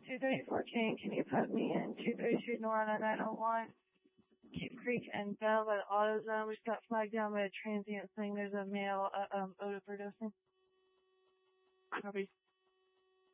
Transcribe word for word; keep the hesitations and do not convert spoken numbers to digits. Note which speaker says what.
Speaker 1: two thirty-four King, can you put me in two thirty-three North on nine oh one? Cape Creek and Bell at AutoZone. We just got flagged down by a transient saying there's a male uh, um, overdosing.
Speaker 2: Copy.